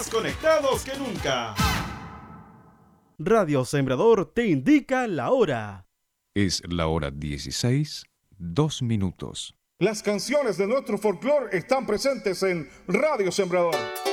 más conectados que nunca. Radio Sembrador te indica la hora. Es la hora 16, 2 minutos. Las canciones de nuestro folclore están presentes en Radio Sembrador.